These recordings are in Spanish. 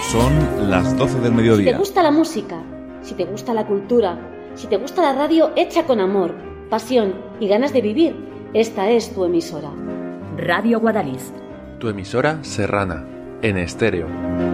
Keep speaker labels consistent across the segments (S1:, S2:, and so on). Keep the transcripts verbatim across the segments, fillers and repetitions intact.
S1: Son las doce del
S2: Si
S1: mediodía.
S2: te gusta la música, si te gusta la cultura, si te gusta la radio hecha con amor, pasión y ganas de vivir, esta es tu emisora.
S3: Radio Guadalix.
S4: Tu emisora serrana, en estéreo.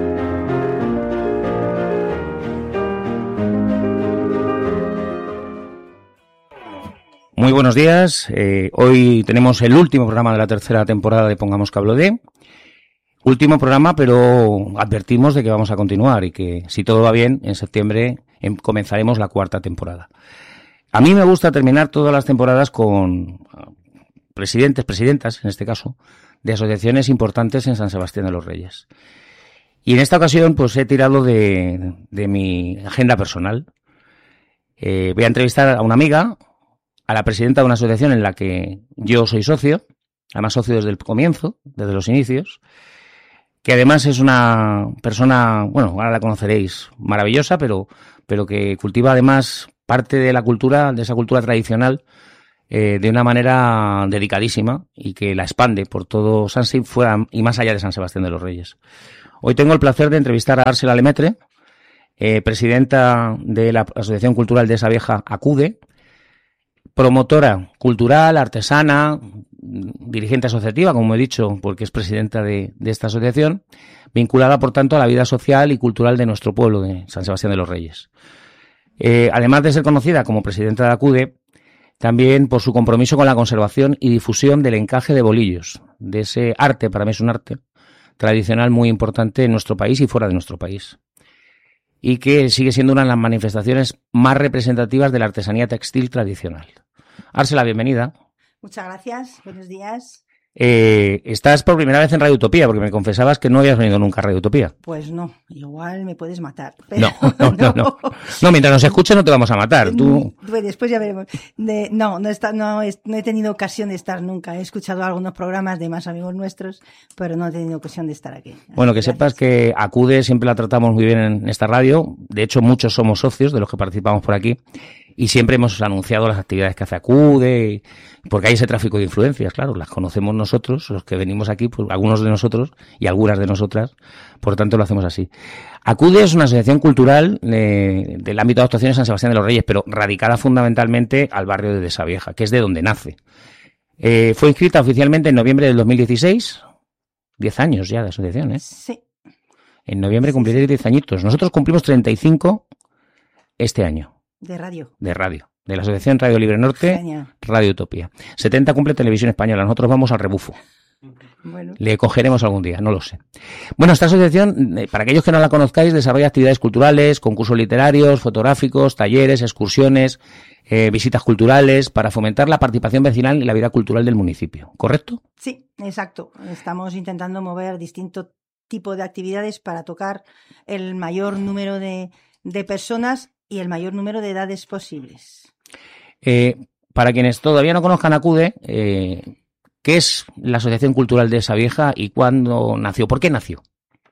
S5: Muy buenos días. Eh, hoy tenemos el último programa de la tercera temporada de Pongamos que hablo de. Último programa, pero advertimos de que vamos a continuar y que, si todo va bien, en septiembre em, comenzaremos la cuarta temporada. A mí me gusta terminar todas las temporadas con presidentes, presidentas, en este caso, de asociaciones importantes en San Sebastián de los Reyes. Y en esta ocasión, pues he tirado de, de mi agenda personal. Eh, voy a entrevistar a una amiga, a la presidenta de una asociación en la que yo soy socio, además socio desde el comienzo, desde los inicios, que además es una persona, bueno, ahora la conoceréis, maravillosa, pero, pero que cultiva además parte de la cultura, de esa cultura tradicional, eh, de una manera dedicadísima y que la expande por todo Sanse fuera y más allá de San Sebastián de los Reyes. Hoy tengo el placer de entrevistar a Ársela Lemetre, eh, presidenta de la Asociación Cultural de Esa Vieja, ACUDE, promotora cultural, artesana, dirigente asociativa, como he dicho, porque es presidenta de, de esta asociación, vinculada, por tanto, a la vida social y cultural de nuestro pueblo, de San Sebastián de los Reyes. Eh, además de ser conocida como presidenta de ACUDE, también por su compromiso con la conservación y difusión del encaje de bolillos, de ese arte, para mí es un arte tradicional muy importante en nuestro país y fuera de nuestro país, y que sigue siendo una de las manifestaciones más representativas de la artesanía textil tradicional. Ársela, bienvenida.
S6: Muchas gracias, buenos días.
S5: Eh, estás por primera vez en Radio Utopía, porque me confesabas que no habías venido nunca a Radio Utopía.
S6: Pues no, igual me puedes matar. Pero
S5: no, no, no, no. No, mientras nos escuches no te vamos a matar. Tú...
S6: Pues después ya veremos. De, no, no, está, no, es, no he tenido ocasión de estar nunca. He escuchado algunos programas de más amigos nuestros, pero no he tenido ocasión de estar aquí. Así
S5: bueno, que
S6: gracias.
S5: Sepas que ACUDE siempre la tratamos muy bien en esta radio. De hecho, muchos somos socios de los que participamos por aquí. Y siempre hemos anunciado las actividades que hace ACUDE, porque hay ese tráfico de influencias, claro, las conocemos nosotros, los que venimos aquí, pues, algunos de nosotros y algunas de nosotras, por tanto lo hacemos así. ACUDE es una asociación cultural eh, del ámbito de actuación de San Sebastián de los Reyes, pero radicada fundamentalmente al barrio de Esa Vieja, que es de donde nace. Eh, fue inscrita oficialmente en noviembre del dos mil dieciséis, diez años ya de asociación, ¿eh?
S6: Sí.
S5: En noviembre cumpliréis diez añitos. Nosotros cumplimos treinta y cinco este año.
S6: De radio.
S5: De radio. De la Asociación Radio Libre Norte,
S6: Genial.
S5: Radio Utopía. setenta cumple Televisión Española. Nosotros vamos al rebufo.
S6: Bueno.
S5: Le cogeremos algún día, no lo sé. Bueno, esta asociación, para aquellos que no la conozcáis, desarrolla actividades culturales, concursos literarios, fotográficos, talleres, excursiones, eh, visitas culturales, para fomentar la participación vecinal y la vida cultural del municipio. ¿Correcto?
S6: Sí, exacto. Estamos intentando mover distintos tipos de actividades para tocar el mayor número de, de personas y el mayor número de edades posibles.
S5: Eh, para quienes todavía no conozcan ACUDE, eh, ¿qué es la Asociación Cultural de Esa Vieja y cuándo nació? ¿Por qué nació?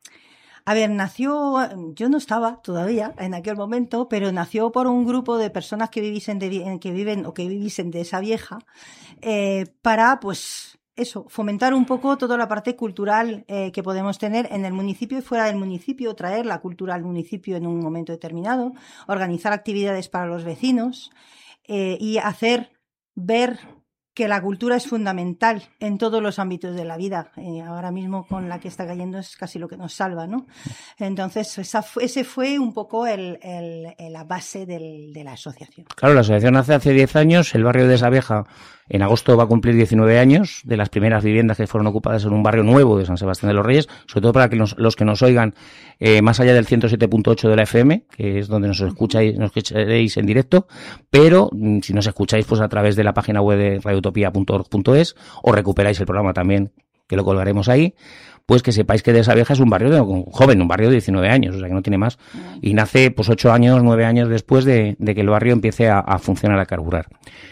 S6: A ver, nació, yo no estaba todavía en aquel momento, pero nació por un grupo de personas que viviesen de, que viven o que viviesen de Esa Vieja, eh, para, pues, eso, fomentar un poco toda la parte cultural eh, que podemos tener en el municipio y fuera del municipio, traer la cultura al municipio en un momento determinado, organizar actividades para los vecinos eh, y hacer ver que la cultura es fundamental en todos los ámbitos de la vida. Eh, ahora mismo con la que está cayendo es casi lo que nos salva, ¿no? Entonces, esa fue, ese fue un poco el, el, el, la base del, de la asociación.
S5: Claro, la asociación nace hace diez años, el barrio de Esa Vieja en agosto va a cumplir diecinueve años, de las primeras viviendas que fueron ocupadas en un barrio nuevo de San Sebastián de los Reyes, sobre todo para que nos, los que nos oigan eh, más allá del ciento siete punto ocho de la F M, que es donde nos escucháis, nos escucharéis en directo, pero mm, si nos escucháis pues a través de la página web de radio utopía punto org punto es o recuperáis el programa también, que lo colgaremos ahí, pues que sepáis que de Esa Vieja es un barrio de, un joven, un barrio de diecinueve años, o sea que no tiene más, y nace pues ocho años, nueve años después de, de que el barrio empiece a, a funcionar, a carburar.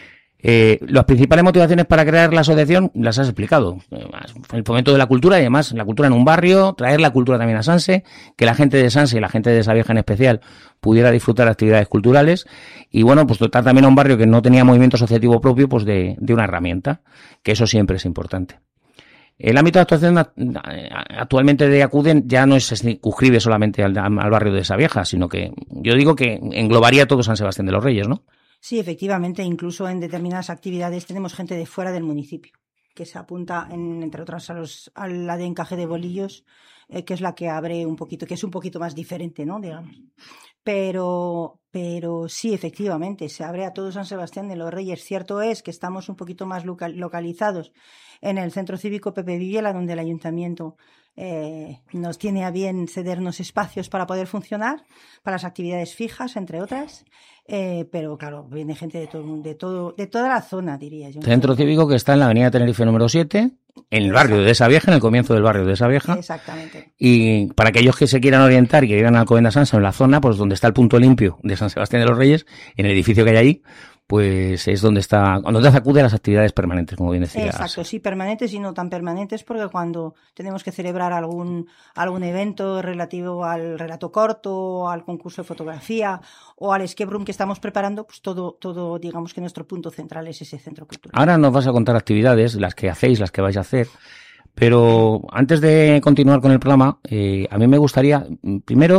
S5: Eh, las principales motivaciones para crear la asociación las has explicado. El fomento de la cultura y además la cultura en un barrio, traer la cultura también a Sanse, que la gente de Sanse y la gente de Esa Vieja en especial pudiera disfrutar de actividades culturales y bueno, pues dotar también a un barrio que no tenía movimiento asociativo propio pues de, de una herramienta, que eso siempre es importante. El ámbito de actuación actualmente de Acuden ya no es circunscribe solamente al, al barrio de Savieja, sino que yo digo que englobaría todo San Sebastián de los Reyes, ¿no?
S6: Sí, efectivamente, incluso en determinadas actividades tenemos gente de fuera del municipio que se apunta, en, entre otras, a, los, a la de encaje de bolillos, eh, que es la que abre un poquito, que es un poquito más diferente, ¿no? Digamos. Pero, pero sí, efectivamente, se abre a todo San Sebastián de los Reyes. Cierto es que estamos un poquito más local, localizados en el Centro Cívico Pepe Villela, donde el Ayuntamiento eh, nos tiene a bien cedernos espacios para poder funcionar, para las actividades fijas, entre otras. Eh, pero claro, viene gente de todo, de todo, de toda la zona, diría yo.
S5: Centro Cívico que está en la avenida Tenerife número siete, en el barrio de Savieja, en el comienzo del barrio de Savieja.
S6: Exactamente.
S5: Y para aquellos que se quieran orientar y que vivan a Alcobendas Sansa, en la zona, pues donde está el punto limpio de San Sebastián de los Reyes, en el edificio que hay ahí, pues es donde está, donde se acude a las actividades permanentes, como bien decías.
S6: Exacto, sí, permanentes y no tan permanentes, porque cuando tenemos que celebrar algún, algún evento relativo al relato corto, al concurso de fotografía o al escape room que estamos preparando, pues todo, todo, digamos que nuestro punto central es ese centro cultural.
S5: Ahora nos vas a contar actividades, las que hacéis, las que vais a hacer, pero antes de continuar con el programa, eh, a mí me gustaría, primero,